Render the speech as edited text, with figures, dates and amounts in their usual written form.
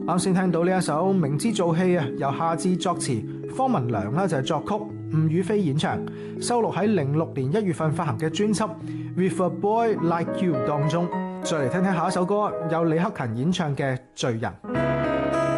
啱先聽到呢一首《明知做戲》啊，由夏至作詞，方文良呢就係作曲，吳雨霏演唱，收錄喺06年1月份發行嘅專輯《With a Boy Like You》當中。再嚟聽聽下一首歌，由李克勤演唱嘅《罪人》。